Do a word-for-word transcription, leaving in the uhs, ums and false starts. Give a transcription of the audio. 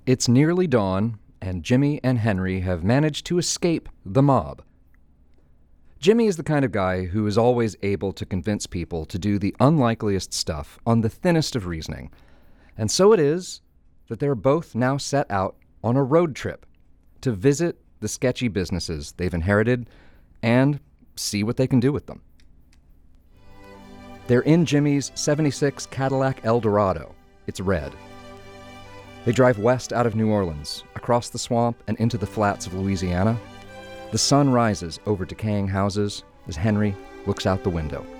It's nearly dawn, and Jimmy and Henry have managed to escape the mob. Jimmy is the kind of guy who is always able to convince people to do the unlikeliest stuff on the thinnest of reasoning. And so it is that they're both now set out on a road trip to visit the sketchy businesses they've inherited and see what they can do with them. They're in Jimmy's seventy-six Cadillac Eldorado. It's red. They drive west out of New Orleans, across the swamp and into the flats of Louisiana. The sun rises over decaying houses as Henry looks out the window.